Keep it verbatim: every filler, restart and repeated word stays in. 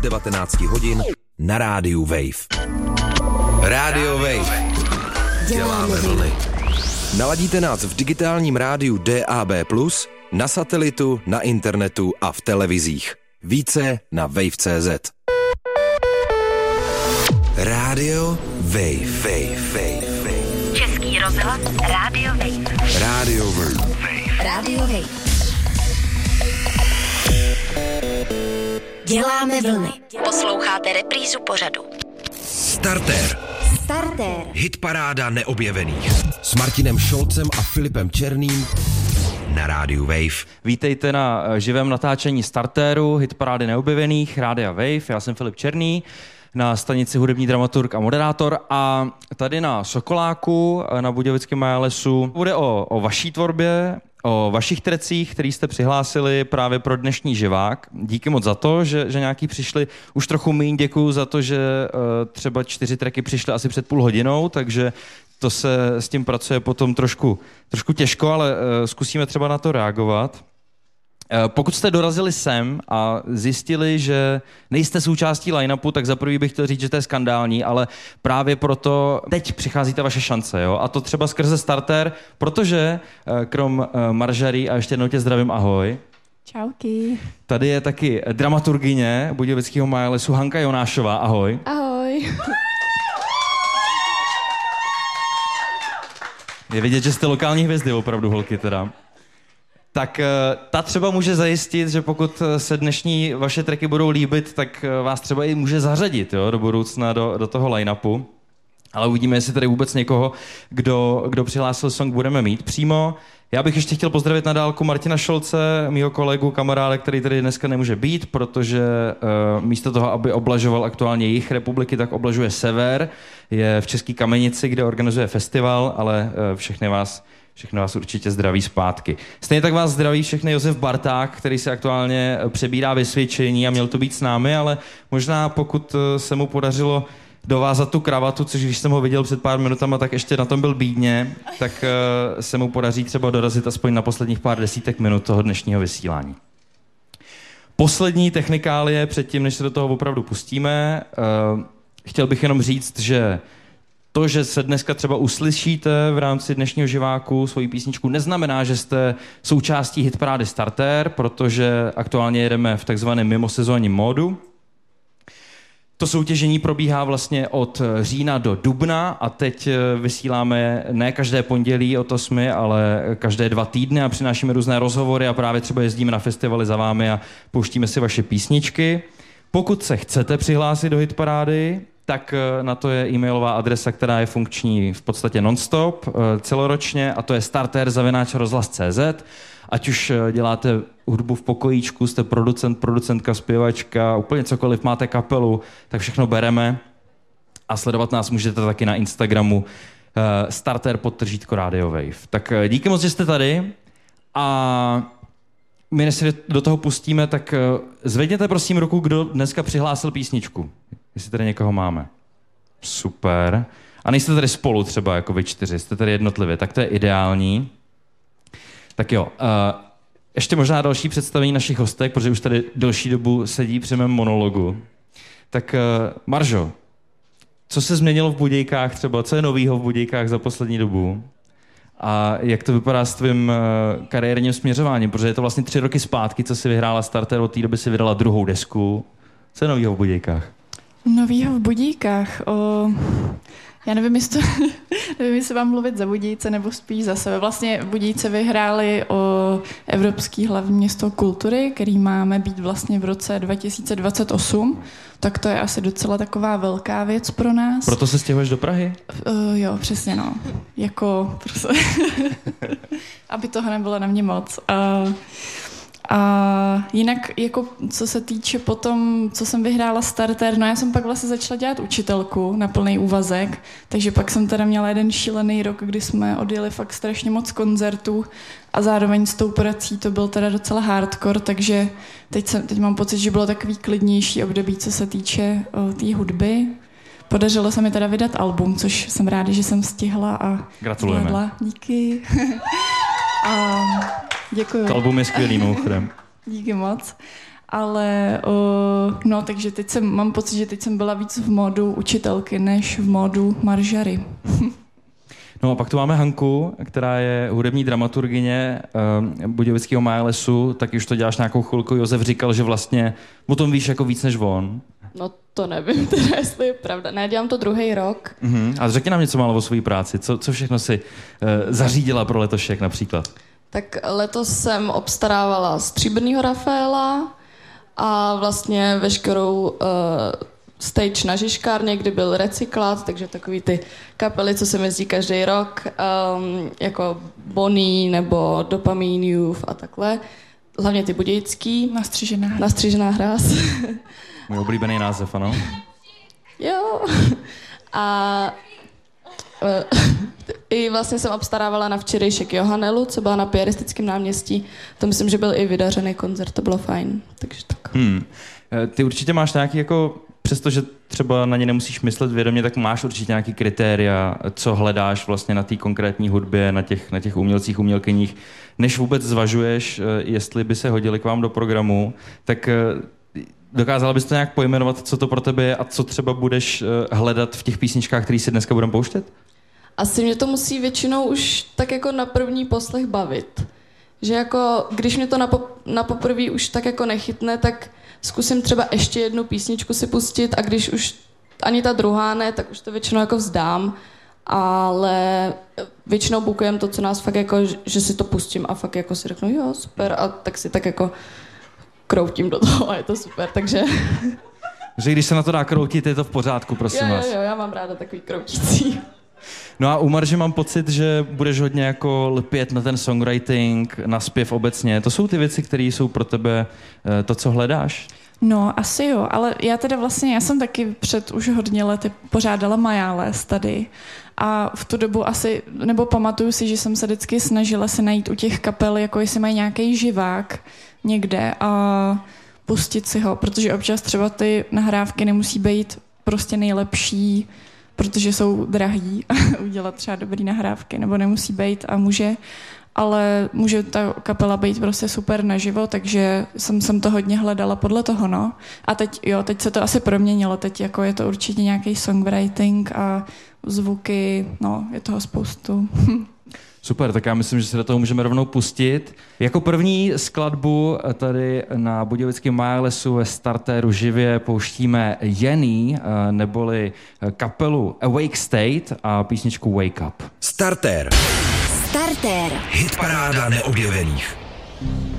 devatenáct hodin na rádiu Wave. Rádio Wave. Děláme vlny. Naladíte nás v digitálním rádiu D A B plus, na satelitu, na internetu a v televizích. Více na wave tečka cé zet. Rádio Wave. Wave. Wave. Wave. Český rozhlas Rádio Wave. Rádio Wave. Rádio Wave. Děláme vlny. Posloucháte reprízu pořadu. Startér. Startér. Hitparáda neobjevených. S Martinem Šolcem a Filipem Černým na rádiu Wave. Vítejte na živém natáčení Startéru, Hitparády neobjevených, Rádia Wave. Já jsem Filip Černý, na stanici hudební dramaturg a moderátor, a tady na Sokoláku na Budějovickém Majalesu bude o, o vaší tvorbě, o vašich trecích, který jste přihlásili právě pro dnešní živák. Díky moc za to, že, že nějaký přišli. Už trochu míň děkuju za to, že uh, třeba čtyři tracky přišly asi před půl hodinou, takže to se s tím pracuje potom trošku, trošku těžko, ale uh, zkusíme třeba na to reagovat. Pokud jste dorazili sem a zjistili, že nejste součástí line-upu, tak za prvý bych chtěl říct, že to je skandální, ale právě proto teď přichází ta vaše šance, jo? A to třeba skrze Startér, protože krom Maržarí, a ještě jednou tě zdravím, ahoj. Čauky. Tady je taky dramaturgyně Budějovického Majalesu Hanka Jonášová, ahoj. Ahoj. Je vidět, že jste lokální hvězdy, opravdu, holky teda. Tak ta třeba může zajistit, že pokud se dnešní vaše tracky budou líbit, tak vás třeba i může zařadit, jo, do budoucna do, do toho line-upu. Ale uvidíme, jestli tady vůbec někoho, kdo, kdo přihlásil song, budeme mít přímo. Já bych ještě chtěl pozdravit na dálku Martina Šolce, mýho kolegu, kamaráda, který tady dneska nemůže být, protože uh, místo toho, aby oblažoval aktuálně jejich republiky, tak oblažuje sever. Je v České Kamenici, kde organizuje festival, ale uh, všechny vás... Všechno vás určitě zdraví zpátky. Stejně tak vás zdraví všechny Josef Barták, který se aktuálně přebírá vysvědčení a měl to být s námi, ale možná pokud se mu podařilo dovázat tu kravatu, což když jsem ho viděl před pár minutama, tak ještě na tom byl bídně, tak se mu podaří třeba dorazit aspoň na posledních pár desítek minut toho dnešního vysílání. Poslední technikálie předtím, než se do toho opravdu pustíme. Chtěl bych jenom říct, že to, že se dneska třeba uslyšíte v rámci dnešního živáku svoji písničku, neznamená, že jste součástí hitparády Startér, protože aktuálně jedeme v takzvaném mimosezónním módu. To soutěžení probíhá vlastně od října do dubna a teď vysíláme ne každé pondělí od osmi, ale každé dva týdny a přinášíme různé rozhovory a právě třeba jezdíme na festivaly za vámi a pouštíme si vaše písničky. Pokud se chcete přihlásit do hitparády, tak na to je e-mailová adresa, která je funkční v podstatě non-stop celoročně, a to je startér zavináč rozhlas tečka cé zet. Ať už děláte hudbu v pokojíčku, jste producent, producentka, zpěvačka, úplně cokoliv, máte kapelu, tak všechno bereme. A sledovat nás můžete taky na Instagramu startér podtržítko Radio Wave. Tak díky moc, že jste tady, a my než se do toho pustíme, tak zvedněte prosím ruku, kdo dneska přihlásil písničku. Jestli tady někoho máme. Super. A nejste tady spolu třeba jako vy čtyři, jste tady jednotlivě, tak to je ideální. Tak jo, uh, ještě možná další představení našich hostek, protože už tady delší dobu sedí při mém monologu. Tak uh, Maržo, co se změnilo v Budějkách třeba, co je novýho v Budějkách za poslední dobu? A jak to vypadá s tvým uh, kariérním směřováním? Protože je to vlastně tři roky zpátky, co si vyhrála Startér, od té doby si vydala druhou desku. Co je novýho v Budějkách? Novýho v Budíkách. O, já nevím, jestli, to, nevím, jestli vám mluvit za Budějce nebo spíš za sebe. Vlastně Budějce vyhráli o Evropský hlavní město kultury, který máme být vlastně v roce dva tisíce dvacet osm. Tak to je asi docela taková velká věc pro nás. Proto se stěhuješ do Prahy? Uh, jo, přesně, no. Jako, prostě, aby toho nebylo na mě moc. Uh, A jinak, jako co se týče potom, co jsem vyhrála Startér, no já jsem pak vlastně začala dělat učitelku na plný úvazek, takže pak jsem teda měla jeden šílený rok, kdy jsme odjeli fakt strašně moc koncertů a zároveň s tou prací to byl teda docela hardcore, takže teď, jsem, teď mám pocit, že bylo takový klidnější období, co se týče té hudby. Podařilo se mi teda vydat album, což jsem ráda, že jsem stihla a gratulujeme. Zvládla. Díky. A děkuju. To album je skvělý, mimochodem. Díky moc. Ale uh, no, takže teď jsem, mám pocit, že teď jsem byla víc v módu učitelky, než v módu maržary. No a pak tu máme Hanku, která je hudební dramaturgyně uh, Budějovického Majlesu, tak už to děláš nějakou chvilku. Josef říkal, že vlastně o tom víš jako víc než on. No to nevím teda, jestli je pravda. Ne, dělám to druhý rok. Uh-huh. A řekni nám něco málo o své práci. Co, co všechno si uh, zařídila pro letošek například? Tak letos jsem obstarávala Stříbrnýho Rafaela a vlastně veškerou uh, stage na Žižkárně, kdy byl Recyklát, takže takový ty kapely, co se jezdí každý rok, um, jako Bonnie nebo Dopamine Youth a takhle. Hlavně ty budějický. Nastřížená hráz. Nastřížená hráz. Můj oblíbený název, ano? Jo. A uh, i vlastně jsem obstarávala na včerejšek Johanelu, co byla na Piaristickém náměstí. To myslím, že byl i vydařený koncert, to bylo fajn. Takže tak. Hmm. Ty určitě máš nějaký jako, přestože třeba na ně nemusíš myslet vědomě, tak máš určitě nějaký kritéria, co hledáš vlastně na té konkrétní hudbě, na těch, na těch umělcích, umělkyních. Než vůbec zvažuješ, jestli by se hodili k vám do programu, tak dokázala bys to nějak pojmenovat, co to pro tebe je a co třeba budeš hledat v těch písničkách, které si dneska budeme pouštět? Asi mě to musí většinou už tak jako na první poslech bavit. Že jako, když mě to na, pop, na poprvé už tak jako nechytne, tak zkusím třeba ještě jednu písničku si pustit a když už ani ta druhá ne, tak už to většinou jako vzdám. Ale většinou bukujeme to, co nás fakt jako, že si to pustím a fakt jako si řeknu, jo, super, a tak si tak jako kroutím do toho a je to super, takže... Že když se na to dá kroutit, je to v pořádku, prosím jo, vás. Jo, jo, já mám ráda takový kroutící. No a u Marže mám pocit, že budeš hodně jako lpět na ten songwriting, na zpěv obecně. To jsou ty věci, které jsou pro tebe to, co hledáš? No, asi jo, ale já teda vlastně, já jsem taky před už hodně lety pořádala Majales tady a v tu dobu asi, nebo pamatuju si, že jsem se vždycky snažila se najít u těch kapel, jako jestli mají nějaký živák někde a pustit si ho, protože občas třeba ty nahrávky nemusí být prostě nejlepší, protože jsou drahý a udělat třeba dobrý nahrávky, nebo nemusí být a může, ale může ta kapela být prostě super naživo, takže jsem, jsem to hodně hledala podle toho, no. A teď, jo, teď se to asi proměnilo, teď jako je to určitě nějaký songwriting a zvuky, no, je toho spoustu. Super, tak já myslím, že se do toho můžeme rovnou pustit. Jako první skladbu tady na Budějovickém Majlesu ve startéru živě pouštíme Jenny, neboli kapelu Awake State a písničku Wake Up. Startér. Startér. Hitparáda neobjevených.